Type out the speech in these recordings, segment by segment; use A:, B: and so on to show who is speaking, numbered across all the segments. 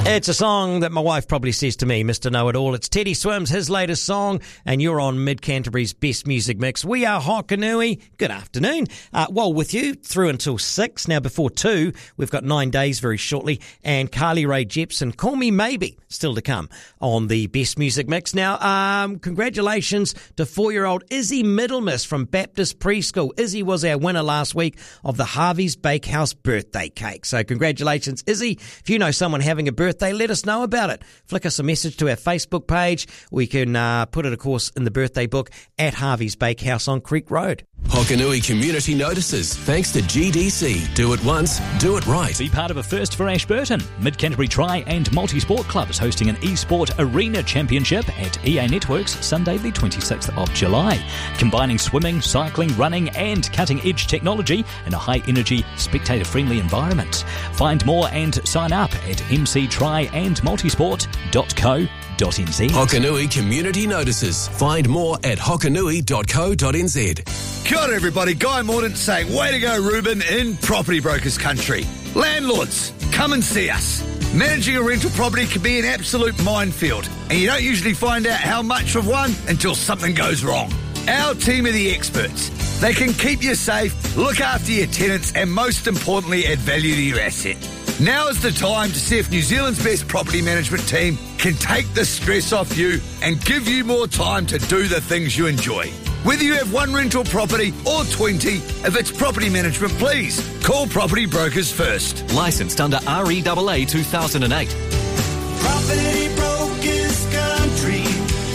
A: It's a song that my wife probably says to me, Mr. Know-It-All. It's Teddy Swims, his latest song, and you're on Mid-Canterbury's Best Music Mix. We are Hokanui. Good afternoon. With you through until 6. Now, before 2, we've got 9 days very shortly, and Carly Rae Jepsen, Call Me Maybe, still to come on the Best Music Mix. Now, congratulations to 4-year-old Izzy Middlemiss from Baptist Preschool. Izzy was our winner last week of the Harvey's Bakehouse birthday cake. So congratulations, Izzy. If you know someone having a birthday, let us know about it. Flick us a message to our Facebook page. We can put it, of course, in the birthday book at Harvey's Bakehouse on Creek Road.
B: Hokanui Community Notices. Thanks to GDC. Do it once, do it right.
C: Be part of a first for Ashburton. Mid-Canterbury Tri and Multi-Sport Club is hosting an eSport Arena Championship at EA Networks Sunday the 26th of July. Combining swimming, cycling, running and cutting-edge technology in a high-energy, spectator-friendly environment. Find more and sign up at mctriandmultisport.co.nz.
B: Hokanui Community Notices. Find more at hokanui.co.nz.
D: Kia ora everybody, Guy Mordaunt saying, way to go Ruben in Property Brokers Country. Landlords, come and see us. Managing a rental property can be an absolute minefield, and you don't usually find out how much of one until something goes wrong. Our team are the experts. They can keep you safe, look after your tenants, and most importantly, add value to your asset. Now is the time to see if New Zealand's best property management team can take the stress off you and give you more time to do the things you enjoy. Whether you have one rental property or 20, if it's property management, please call Property Brokers first.
E: Licensed under REAA 2008.
F: Property Brokers Country.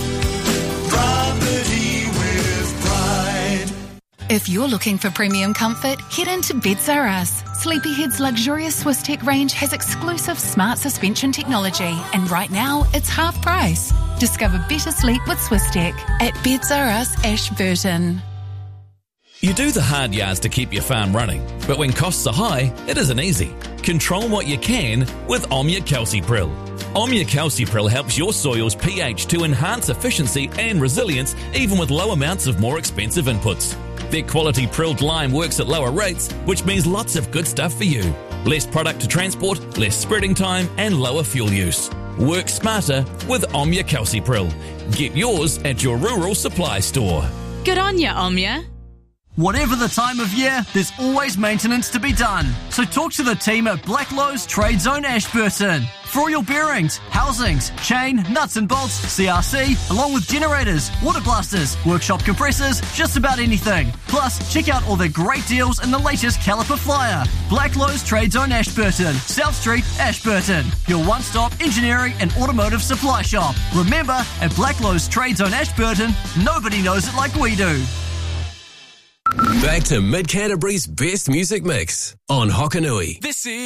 F: Property with pride.
G: If you're looking for premium comfort, head into Beds R Us. Sleepyhead's luxurious SwissTech range has exclusive smart suspension technology, and right now it's half price. Discover better sleep with SwissTech at Beds R Us Ashburton.
H: You do the hard yards to keep your farm running, but when costs are high, it isn't easy. Control what you can with Omnia Calcipril. Omnia Calcipril helps your soil's pH to enhance efficiency and resilience even with low amounts of more expensive inputs. Their quality prilled lime works at lower rates, which means lots of good stuff for you. Less product to transport, less spreading time, and lower fuel use. Work smarter with Omnia Calcipril. Get yours at your rural supply store.
I: Good on ya, Omnia.
J: Whatever the time of year, there's always maintenance to be done. So talk to the team at Blacklowe's Trade Zone Ashburton. For all your bearings, housings, chain, nuts and bolts, CRC, along with generators, water blasters, workshop compressors, just about anything. Plus, check out all their great deals and the latest caliper flyer. Blacklowe's Trade Zone Ashburton, South Street, Ashburton. Your one-stop engineering and automotive supply shop. Remember, at Blacklowe's Trade Zone Ashburton, nobody knows it like we do.
B: Back to Mid-Canterbury's Best Music Mix on Hokanui.
E: This is